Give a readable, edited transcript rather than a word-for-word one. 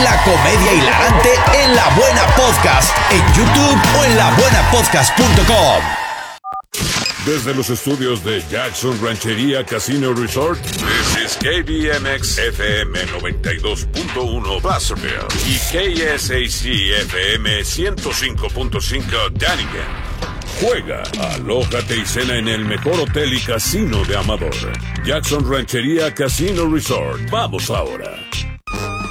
La comedia hilarante en La Buena Podcast, en YouTube o en labuenapodcast.com. Desde los estudios de Jackson Ranchería Casino Resort, this is KBMX FM 92.1 Placerville y KSAC FM 105.5 Dunnigan. Juega, alójate y cena en el mejor hotel y casino de Amador. Jackson Ranchería Casino Resort. Vamos ahora.